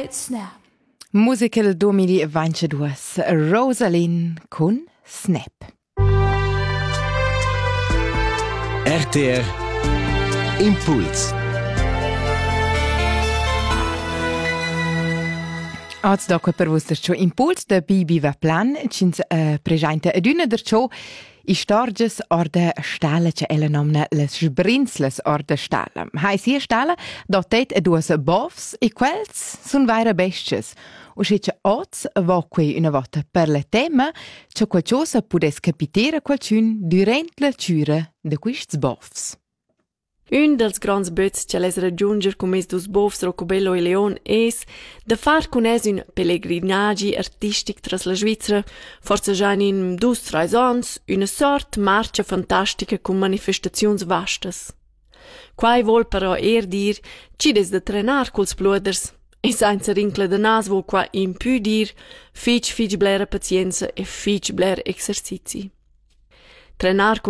Snap. Musical 2022, Rosalind con Snap. RTR Impuls. Oggi dopo per vostro show Impuls da Bibi va plan ci presenta ad una der show I storges orda stala che ella nomna les sbrinsles orda stala. Hai sia stala dotet e duas bovs e quels sun vaira besties. O che oz vo qui una volta per le tema che qualcosa pudes capitera qualcun durant la ciura de quists bovs. Un dels grands böts che les raggiunger come dus bovs Rocobello e Leon es de far con es un pellegrinagi artistic tras la Svizra, forse già in 2-3 ans, una sort marcia fantastica con manifestazions vastas. Quai vol però dir ci des de trenar culs bluders, e senza rincla de nas vo qua in più dir fich blera pazienza e fich bler exercizi. Trenar